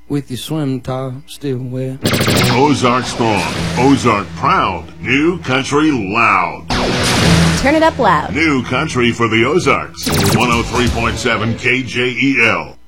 with your swim top still wet. Ozark strong, Ozark proud, New Country loud. Turn it up loud. New Country for the Ozarks, 103.7 KJEL.